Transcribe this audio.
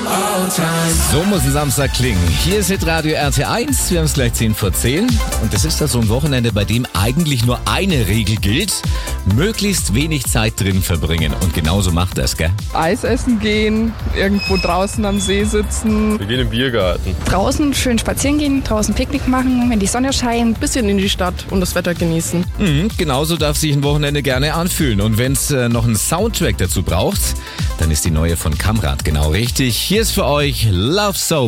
So muss ein Samstag klingen. Hier ist Hitradio RT1, wir haben es gleich 10:10 und das ist da so ein Wochenende, bei dem eigentlich nur eine Regel gilt: möglichst wenig Zeit drin verbringen. Und genauso macht das, gell? Eis essen gehen, irgendwo draußen am See sitzen. Wir gehen im Biergarten. Draußen schön spazieren gehen, draußen Picknick machen, wenn die Sonne scheint. Bisschen in die Stadt und das Wetter genießen. Genauso darf sich ein Wochenende gerne anfühlen. Und wenn es noch einen Soundtrack dazu braucht, dann ist die neue von Kamrat genau richtig. Hier ist für euch Love So